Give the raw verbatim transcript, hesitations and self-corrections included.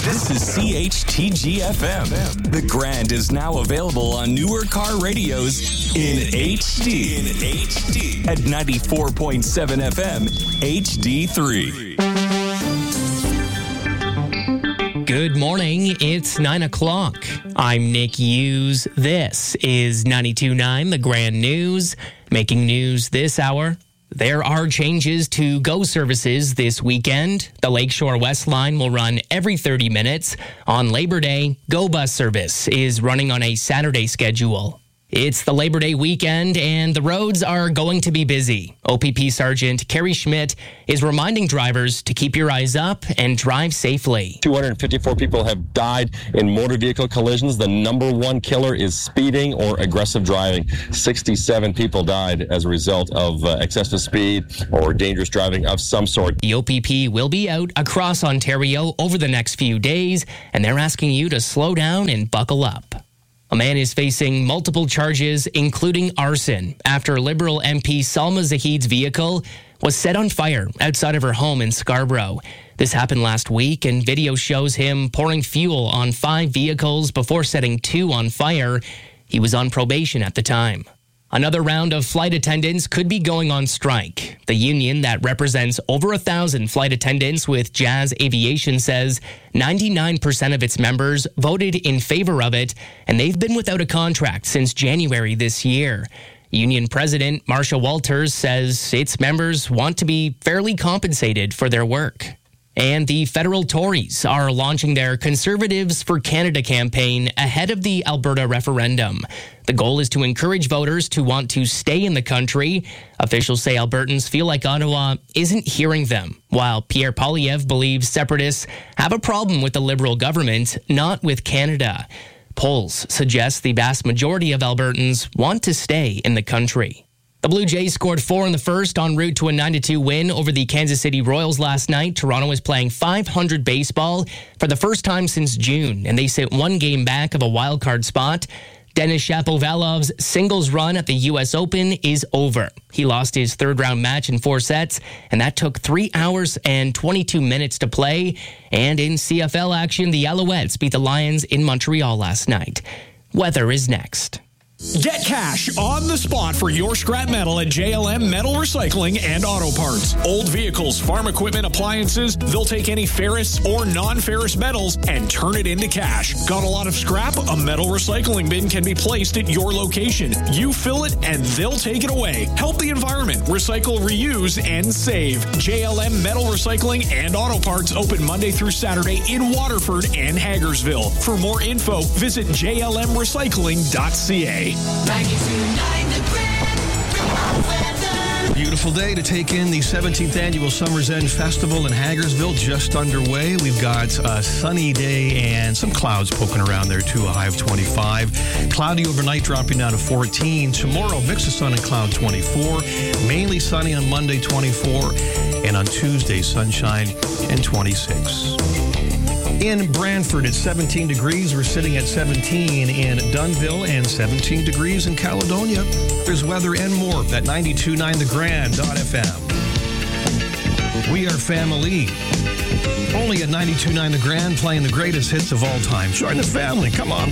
This is C H T G F M. The Grand is now available on newer car radios in H D. In H D. At ninety-four point seven F M, H D three. Good morning. It's nine o'clock. I'm Nick Hughes. This is ninety-two point nine The Grand News. Making news this hour. There are changes to GO services this weekend. The Lakeshore West Line will run every thirty minutes. On Labor Day, GO Bus service is running on a Saturday schedule. It's the Labor Day weekend, and the roads are going to be busy. O P P Sergeant Kerry Schmidt is reminding drivers to keep your eyes up and drive safely. two hundred fifty-four people have died in motor vehicle collisions. The number one killer is speeding or aggressive driving. sixty-seven people died as a result of uh, excessive speed or dangerous driving of some sort. The O P P will be out across Ontario over the next few days, and they're asking you to slow down and buckle up. A man is facing multiple charges, including arson, after Liberal M P Salma Zahid's vehicle was set on fire outside of her home in Scarborough. This happened last week, and video shows him pouring fuel on five vehicles before setting two on fire. He was on probation at the time. Another round of flight attendants could be going on strike. The union that represents over a thousand flight attendants with Jazz Aviation says ninety-nine percent of its members voted in favor of it, and they've been without a contract since January this year. Union President Marsha Walters says its members want to be fairly compensated for their work. And the federal Tories are launching their Conservatives for Canada campaign ahead of the Alberta referendum. The goal is to encourage voters to want to stay in the country. Officials say Albertans feel like Ottawa isn't hearing them, while Pierre Poilievre believes separatists have a problem with the Liberal government, not with Canada. Polls suggest the vast majority of Albertans want to stay in the country. The Blue Jays scored four in the first en route to a nine to two win over the Kansas City Royals last night. Toronto is playing five hundred baseball for the first time since June, and they sit one game back of a wild card spot. Denis Shapovalov's singles run at the U S Open is over. He lost his third-round match in four sets, and that took three hours and twenty-two minutes to play. And in C F L action, the Alouettes beat the Lions in Montreal last night. Weather is next. Get cash on the spot for your scrap metal at J L M Metal Recycling and Auto Parts. Old vehicles, farm equipment, appliances, they'll take any ferrous or non-ferrous metals and turn it into cash. Got a lot of scrap? A metal recycling bin can be placed at your location. You fill it and they'll take it away. Help the environment. Recycle, reuse, and save. J L M Metal Recycling and Auto Parts open Monday through Saturday in Waterford and Hagersville. For more info, visit j l m recycling dot c a. Beautiful day to take in the seventeenth Annual Summer's End Festival in Hagersville, just underway. We've got a sunny day and some clouds poking around there too, a high of twenty-five. Cloudy overnight, dropping down to fourteen. Tomorrow, mix of sun and cloud, twenty-four. Mainly sunny on Monday, twenty-four. And on Tuesday, sunshine and twenty-six. In Brantford, it's seventeen degrees. We're sitting at seventeen in Dunnville and seventeen degrees in Caledonia. There's weather and more at ninety-two point nine the grand dot f m. We are family. Only at ninety-two point nine The Grand, playing the greatest hits of all time. Join the family. Come on.